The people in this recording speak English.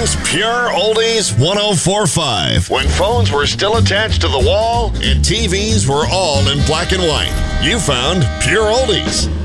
Michigan's Pure Oldies 1045. When phones were still attached to the wall and TVs were all in black and white, you found Pure Oldies.